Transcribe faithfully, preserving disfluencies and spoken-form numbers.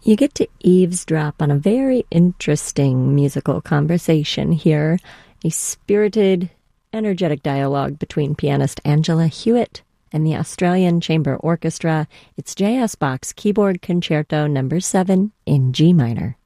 You get to eavesdrop on a very interesting musical conversation here, a spirited, energetic dialogue between pianist Angela Hewitt and the Australian Chamber Orchestra. It's J S. Bach's Keyboard Concerto number seven in G minor.